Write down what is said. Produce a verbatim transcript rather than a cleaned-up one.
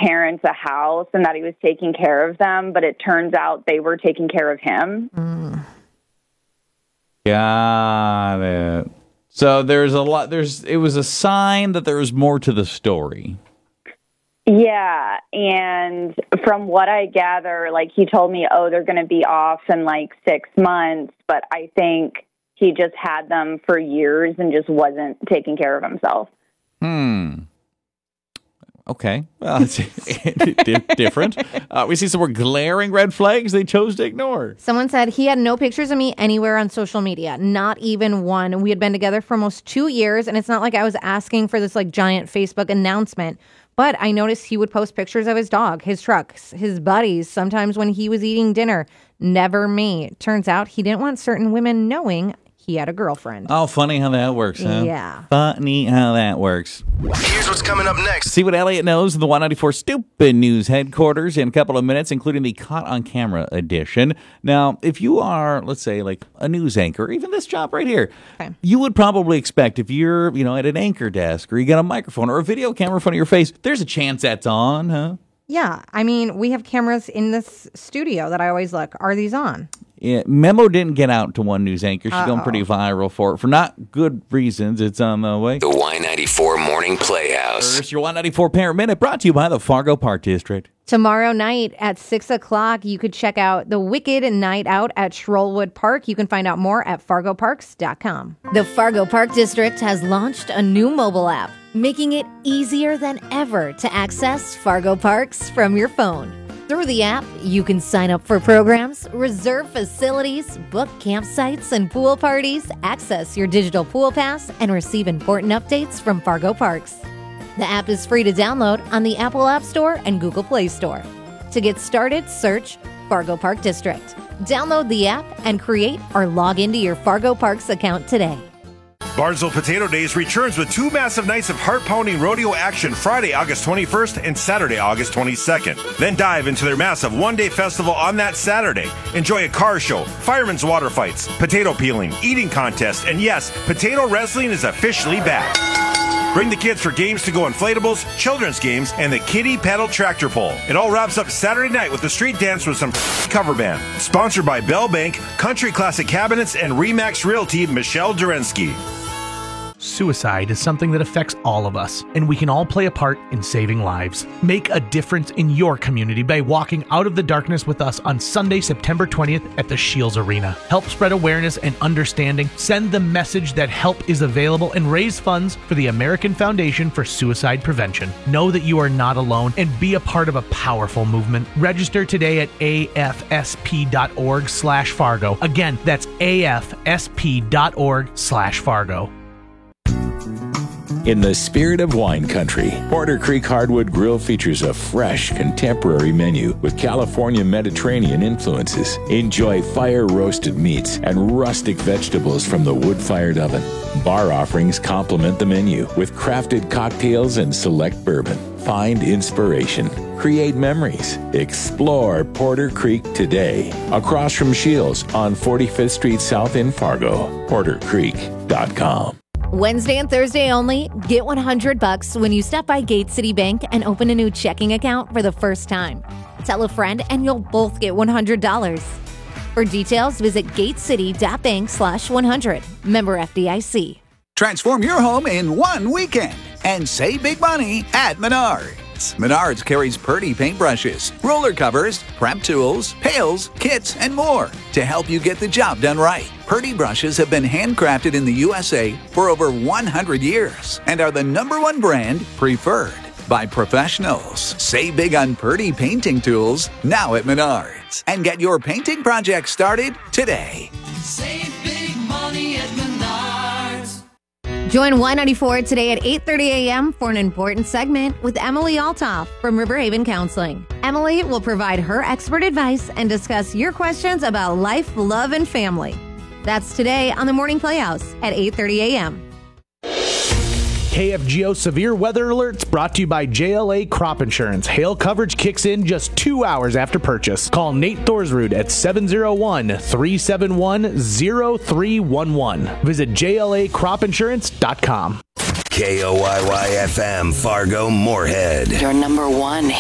parents a house and that he was taking care of them, but it turns out they were taking care of him. Mm. Got it. So there's a lot, there's, it was a sign that there was more to the story. Yeah, and from what I gather, like, he told me, oh, they're going to be off in, like, six months, but I think he just had them for years and just wasn't taking care of himself. Hmm. Okay. Well, it's different. Uh, we see some more glaring red flags they chose to ignore. Someone said he had no pictures of me anywhere on social media, not even one. We had been together for almost two years, and it's not like I was asking for this, like, giant Facebook announcement. But I noticed he would post pictures of his dog, his trucks, his buddies, sometimes when he was eating dinner. Never me. Turns out he didn't want certain women knowing he had a girlfriend. Oh, funny how that works, huh? Yeah. Funny how that works. Here's what's coming up next. See what Elliot knows in the one ninety-four Stupid News headquarters in a couple of minutes, including the Caught on Camera edition. Now, if you are, let's say, like a news anchor, or even this job right here, okay, you would probably expect if you're, you know, at an anchor desk or you got a microphone or a video camera in front of your face, there's a chance that's on, huh? Yeah. I mean, we have cameras in this studio that I always look. Are these on? Yeah, memo didn't get out to one news anchor. She's Uh-oh. going pretty viral for it. For not good reasons. It's on the way. The Y ninety-four Morning Playhouse. First, your one ninety-four Parent Minute brought to you by the Fargo Park District. Tomorrow night at six o'clock, you could check out the Wicked Night Out at Schrollwood Park. You can find out more at fargo parks dot com. The Fargo Park District has launched a new mobile app, making it easier than ever to access Fargo Parks from your phone. Through the app, you can sign up for programs, reserve facilities, book campsites and pool parties, access your digital pool pass, and receive important updates from Fargo Parks. The app is free to download on the Apple App Store and Google Play Store. To get started, search Fargo Park District. Download the app and create or log into your Fargo Parks account today. Barnesville Potato Days returns with two massive nights of heart-pounding rodeo action Friday, August twenty-first and Saturday, August twenty-second. Then dive into their massive one-day festival on that Saturday. Enjoy a car show, firemen's water fights, potato peeling, eating contest, and yes, potato wrestling is officially back. Bring the kids for games to go inflatables, children's games, and the kiddie pedal tractor pull. It all wraps up Saturday night with a street dance with some cover band. Sponsored by Bell Bank, Country Classic Cabinets, and Remax Realty, Michelle Durensky. Suicide is something that affects all of us, and we can all play a part in saving lives. Make a difference in your community by walking out of the darkness with us on Sunday, September twentieth at the Shields Arena. Help spread awareness and understanding, send the message that help is available, and raise funds for the American Foundation for Suicide Prevention. Know that you are not alone and be a part of a powerful movement. Register today at A F S P dot org slash Fargo. Again, that's A F S P dot org slash Fargo. In the spirit of wine country, Porter Creek Hardwood Grill features a fresh, contemporary menu with California Mediterranean influences. Enjoy fire-roasted meats and rustic vegetables from the wood-fired oven. Bar offerings complement the menu with crafted cocktails and select bourbon. Find inspiration. Create memories. Explore Porter Creek today. Across from Shields on forty-fifth Street South in Fargo. porter creek dot com. Wednesday and Thursday only, get one hundred bucks when you stop by Gate City Bank and open a new checking account for the first time. Tell a friend and you'll both get one hundred dollars. For details, visit gatecity.bank slash 100. Member F D I C. Transform your home in one weekend and save big money at Menards. Menards carries Purdy paintbrushes, roller covers, prep tools, pails, kits, and more to help you get the job done right. Purdy brushes have been handcrafted in the U S A for over one hundred years and are the number one brand preferred by professionals. Save big on Purdy painting tools now at Menards and get your painting project started today. Save big money at Menards. Join Y ninety-four today at eight thirty a.m. for an important segment with Emily Altoff from Riverhaven Counseling. Emily will provide her expert advice and discuss your questions about life, love, and family. That's today on the Morning Playhouse at eight thirty a.m. K F G O Severe Weather Alerts brought to you by J L A Crop Insurance. Hail coverage kicks in just two hours after purchase. Call Nate Thorsrud at seven oh one, three seven one, oh three one one. Visit J L A crop insurance dot com. K O Y Y F M, Fargo, Moorhead. Your number one